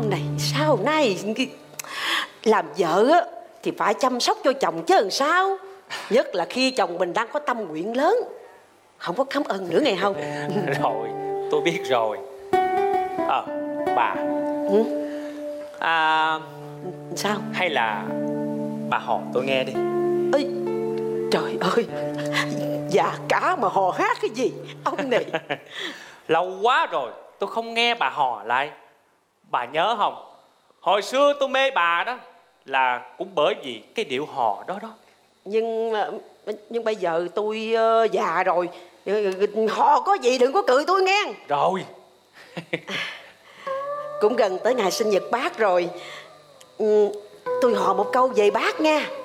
ông này sau này làm vợ á thì phải chăm sóc cho chồng chứ làm sao. Nhất là khi chồng mình đang có tâm nguyện lớn. Không có cảm ơn nữa nghe không? Rồi, tôi biết rồi. Bà. Sao? Hay là bà hò tôi nghe đi. Ê, trời ơi, già cả mà hò hát cái gì ông này. Lâu quá rồi tôi không nghe bà hò lại. Bà nhớ không? Hồi xưa tôi mê bà đó là cũng bởi vì cái điệu hò đó đó. Nhưng bây giờ tôi già rồi, hò có gì đừng có cười tôi nghe. Rồi. Cũng gần tới ngày sinh nhật bác rồi. Tôi hò một câu về bác nha.